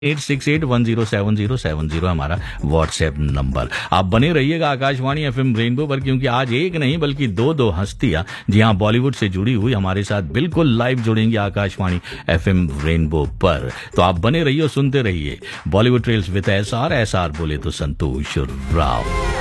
86810707 हमारा WhatsApp number. आप बने रहिएगा आकाशवाणी एफएम रेनबो पर, क्योंकि आज एक नहीं बल्कि दो हस्तियां जी हाँ बॉलीवुड से जुड़ी हुई हमारे साथ बिल्कुल लाइव जुड़ेंगी आकाशवाणी एफएम रेनबो पर। तो आप बने रहिए और सुनते रहिए बॉलीवुड ट्रेल्स विद एसआर बोले तो संतोष राव।